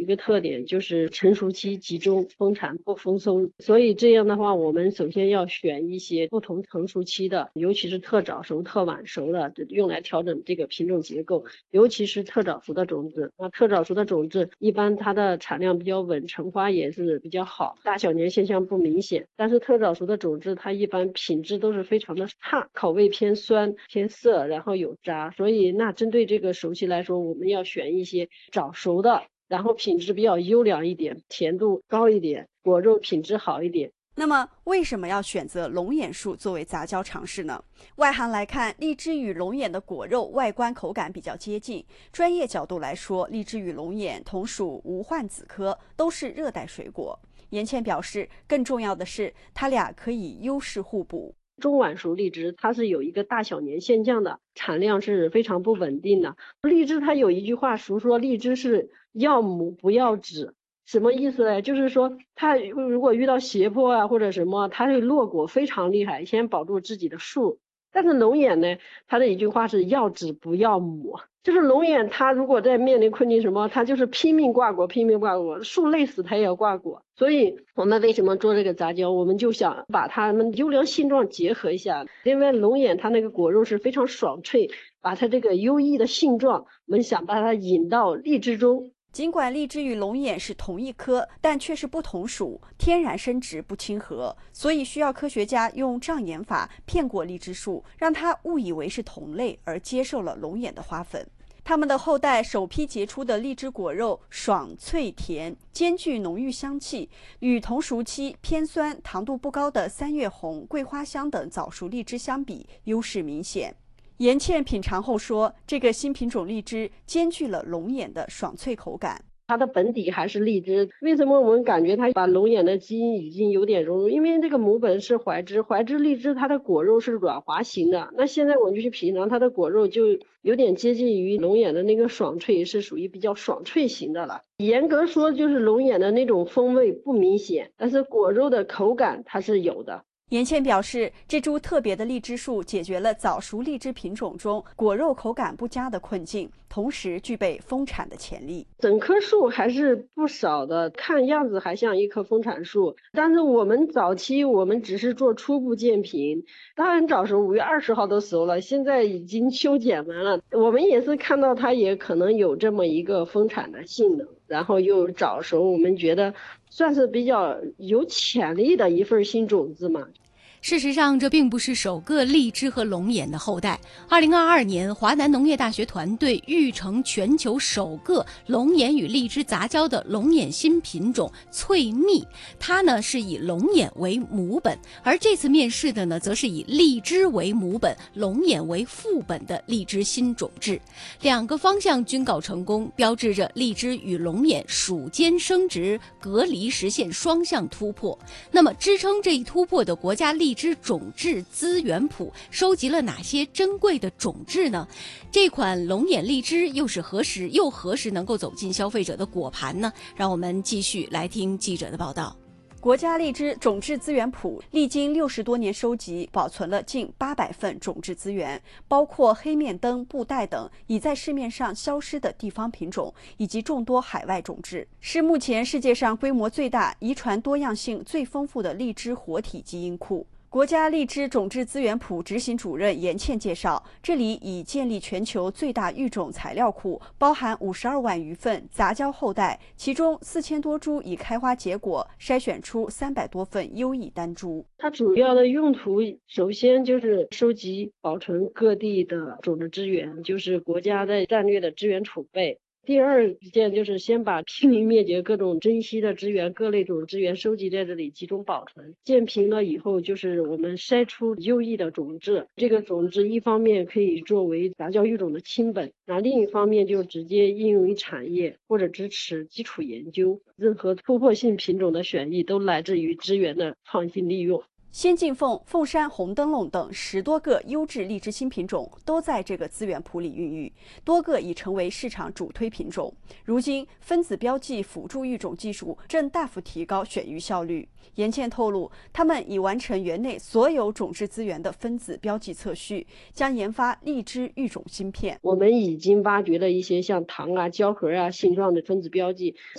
个特点，就是成熟期集中，丰产不丰收。所以这样的话，我们首先要选一些不同成熟期的，尤其是特早熟、特晚熟的，用来调整这个品种结构。尤其是特早熟的种子，特早熟的种子一般它的产量比较稳，成花也是比较好，大小年现象不明显。但是特早熟的种子它一般品质都是非常的差，口味偏酸、偏涩，然后有渣。所以那针对这个熟期来说，我们要选一些早熟的，然后品质比较优良一点，甜度高一点，果肉品质好一点。 那么为什么要选择龙眼树作为杂交尝试呢？外行来看，荔枝与龙眼的果肉外观口感比较接近，专业角度来说，荔枝与龙眼同属无患子科，都是热带水果。严倩表示，更重要的是它俩可以优势互补。 中晚熟荔枝它是有一个大小年现象的，产量是非常不稳定的。荔枝它有一句话俗说，荔枝是要母不要籽。什么意思呢？就是说它如果遇到斜坡啊或者什么，它会落果非常厉害，先保住自己的树。但是龙眼呢，它的一句话是要籽不要母，就是龙眼它如果在面临困境什么，它就是拼命挂果，拼命挂果，树累死它也要挂果。所以我们为什么做这个杂交，我们就想把它们优良性状结合一下。因为龙眼它那个果肉是非常爽脆，把它这个优异的性状，我们想把它引到荔枝中。 尽管荔枝与龙眼是同一科，但却是不同属，天然生殖不亲和，所以需要科学家用障眼法骗过荔枝树，让它误以为是同类，而接受了龙眼的花粉。它们的后代首批结出的荔枝果肉爽脆甜，兼具浓郁香气，与同熟期偏酸、糖度不高的三月红、桂花香等早熟荔枝相比，优势明显。严倩品尝后说，这个新品种荔枝兼具了龙眼的爽脆口感。 它的本底还是荔枝，为什么我们感觉它把龙眼的基因已经有点融入？因为这个母本是怀枝，怀枝荔枝它的果肉是软滑型的，那现在我们就去品尝它的果肉，就有点接近于龙眼的那个爽脆，是属于比较爽脆型的了。严格说就是龙眼的那种风味不明显，但是果肉的口感它是有的。 严倩表示，这株特别的荔枝树解决了早熟荔枝品种中果肉口感不佳的困境，同时具备丰产的潜力。 整棵树还是不少的，看样子还像一棵丰产树，但是我们早期我们只是做初步鉴评，当然早熟5月20号都熟了，现在已经修剪完了，我们也是看到它也可能有这么一个丰产的性能，然后又早熟，我们觉得算是比较有潜力的一份新种子嘛。 事实上，这并不是首个荔枝和龙眼的后代。2022年，华南农业大学团队育成全球首个龙眼与荔枝杂交的龙眼新品种翠蜜，它呢是以龙眼为母本，而这次面试的呢，则是以荔枝为母本、龙眼为副本的荔枝新种质。两个方向均告成功，标志着荔枝与龙眼属间生殖隔离实现双向突破。那么，支撑这一突破的国家荔枝种质资源谱收集了哪些珍贵的种质呢？这款龙眼荔枝又何时能够走进消费者的果盘呢？让我们继续来听记者的报道。 国家荔枝种质资源谱历经60多年收集，保存了近800份种质资源，包括黑面灯、布袋等已在市面上消失的地方品种，以及众多海外种质，是目前世界上规模最大、遗传多样性最丰富的荔枝活体基因库。国家荔枝种质资源谱执行主任严倩介绍，这里已建立全球最大育种材料库，包含52万余份杂交后代，其中4000多株已开花结果，筛选出300多份优异单株。 它主要的用途首先就是收集保存各地的种子资源，就是国家的战略的资源储备。第二件就是先把濒临灭绝各种珍稀的资源、各类种资源收集在这里集中保存。建平了以后，就是我们筛出优异的种子，这个种子一方面可以作为杂交育种的亲本，那另一方面就直接应用于产业或者支持基础研究。任何突破性品种的选育都来自于资源的创新利用。 仙境凤、凤山红灯笼等10多个优质荔枝新品种都在这个资源谱里孕育，多个已成为市场主推品种。如今，分子标记辅助育种技术正大幅提高选育效率。严倩透露，他们已完成园内所有种质资源的分子标记测序，将研发荔枝育种芯片。 我们已经挖掘了一些像糖啊、胶核啊性状的分子标记，